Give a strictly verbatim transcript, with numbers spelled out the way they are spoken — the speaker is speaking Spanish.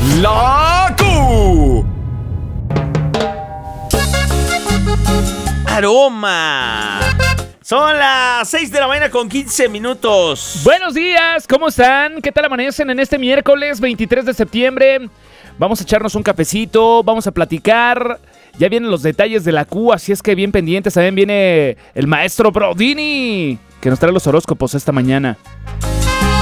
La Q. Aroma. Son las seis de la mañana con quince minutos. Buenos días, ¿cómo están? ¿Qué tal amanecen en este miércoles veintitrés de septiembre? Vamos a echarnos un cafecito, vamos a platicar. Ya vienen los detalles de la Q, así es que bien pendientes. También viene el maestro Brodini, que nos trae los horóscopos esta mañana.